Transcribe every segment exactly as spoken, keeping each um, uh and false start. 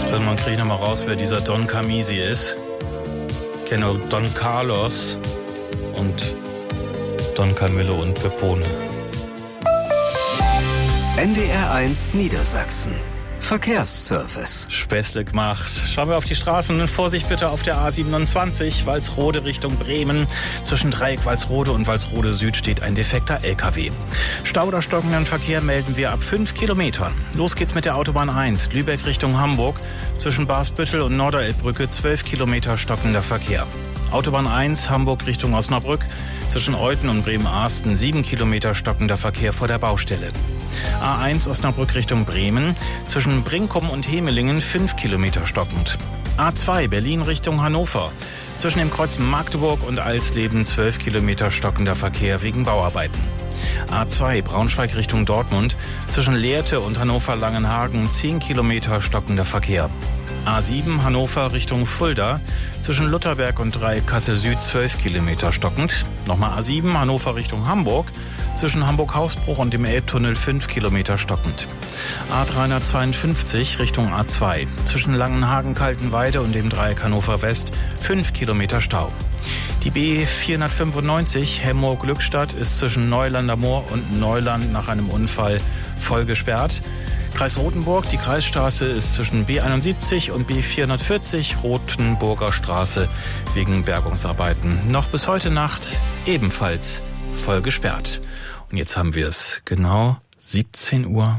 Also man kriegt noch mal raus, wer dieser Don Camisi ist. Ich kenne auch Don Carlos und Don Camillo und Pepone. N D R eins Niedersachsen. Verkehrsservice. Späßle gemacht. Schauen wir auf die Straßen. Vorsicht bitte auf der A siebenundzwanzig, Walsrode Richtung Bremen. Zwischen Dreieck Walsrode und Walsrode Süd steht ein defekter L K W. Stau oder stockenden Verkehr melden wir ab fünf Kilometern. Los geht's mit der Autobahn eins, Lübeck Richtung Hamburg. Zwischen Barsbüttel und Norderelbbrücke zwölf Kilometer stockender Verkehr. Autobahn eins, Hamburg Richtung Osnabrück. Zwischen Euthen und Bremen-Arsten sieben Kilometer stockender Verkehr vor der Baustelle. A eins Osnabrück Richtung Bremen. Zwischen Brinkum und Hemelingen fünf Kilometer stockend. A zwei Berlin Richtung Hannover. Zwischen dem Kreuz Magdeburg und Alsleben zwölf Kilometer stockender Verkehr wegen Bauarbeiten. A zwei Braunschweig Richtung Dortmund. Zwischen Lehrte und Hannover-Langenhagen zehn Kilometer stockender Verkehr. A sieben Hannover Richtung Fulda. Zwischen Lutherberg und Dreieck Kassel Süd zwölf Kilometer stockend. Nochmal A sieben Hannover Richtung Hamburg. Zwischen Hamburg-Hausbruch und dem Elbtunnel fünf Kilometer stockend. A dreihundertzweiundfünfzig Richtung A zwei. Zwischen Langenhagen-Kaltenweide und dem Dreieck Hannover West fünf Kilometer Stau. Die B vierhundertfünfundneunzig Hemmoor-Glückstadt ist zwischen Neulander Moor und Neuland nach einem Unfall voll gesperrt. Kreis Rothenburg, die Kreisstraße ist zwischen B einundsiebzig und B vierhundertvierzig Rothenburger Straße wegen Bergungsarbeiten noch bis heute Nacht ebenfalls voll gesperrt. Und jetzt haben wir es genau siebzehn Uhr.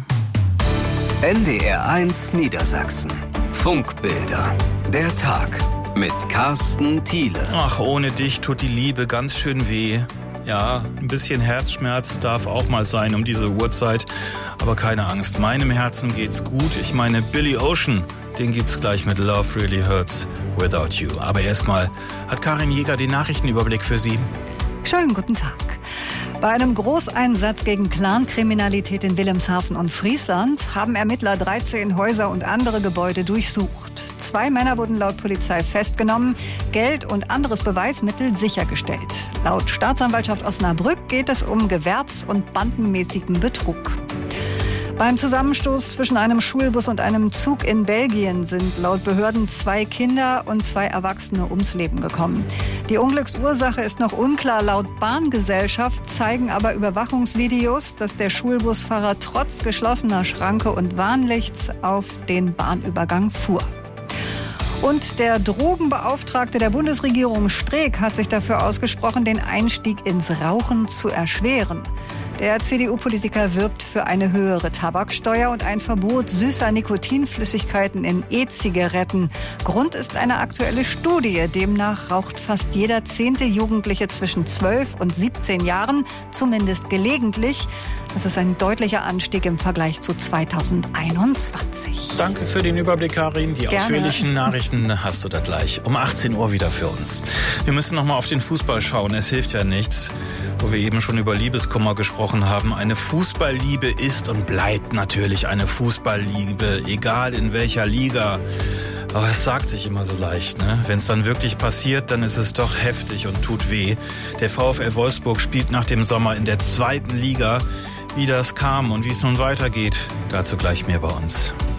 N D R eins Niedersachsen. Funkbilder. Der Tag mit Carsten Thiele. Ach, ohne dich tut die Liebe ganz schön weh. Ja, ein bisschen Herzschmerz darf auch mal sein um diese Uhrzeit. Aber keine Angst, meinem Herzen geht's gut. Ich meine, Billy Ocean, den gibt's gleich mit Love Really Hurts Without You. Aber erstmal hat Karin Jäger den Nachrichtenüberblick für Sie. Schönen guten Tag. Bei einem Großeinsatz gegen Clankriminalität in Wilhelmshaven und Friesland haben Ermittler dreizehn Häuser und andere Gebäude durchsucht. Zwei Männer wurden laut Polizei festgenommen, Geld und anderes Beweismittel sichergestellt. Laut Staatsanwaltschaft Osnabrück geht es um gewerbs- und bandenmäßigen Betrug. Beim Zusammenstoß zwischen einem Schulbus und einem Zug in Belgien sind laut Behörden zwei Kinder und zwei Erwachsene ums Leben gekommen. Die Unglücksursache ist noch unklar. Laut Bahngesellschaft zeigen aber Überwachungsvideos, dass der Schulbusfahrer trotz geschlossener Schranke und Warnlichts auf den Bahnübergang fuhr. Und der Drogenbeauftragte der Bundesregierung Streeck hat sich dafür ausgesprochen, den Einstieg ins Rauchen zu erschweren. Der C D U-Politiker wirbt für eine höhere Tabaksteuer und ein Verbot süßer Nikotinflüssigkeiten in E-Zigaretten. Grund ist eine aktuelle Studie. Demnach raucht fast jeder zehnte Jugendliche zwischen zwölf und siebzehn Jahren, zumindest gelegentlich. Das ist ein deutlicher Anstieg im Vergleich zu zweitausendeinundzwanzig. Danke für den Überblick, Karin. Die Gerne. Ausführlichen Nachrichten hast du da gleich. Um achtzehn Uhr wieder für uns. Wir müssen noch mal auf den Fußball schauen. Es hilft ja nichts, wo wir eben schon über Liebeskummer gesprochen haben. Eine Fußballliebe ist und bleibt natürlich eine Fußballliebe, egal in welcher Liga. Aber es sagt sich immer so leicht, ne? Wenn es dann wirklich passiert, dann ist es doch heftig und tut weh. Der VfL Wolfsburg spielt nach dem Sommer in der zweiten Liga. Wie das kam und wie es nun weitergeht, dazu gleich mehr bei uns.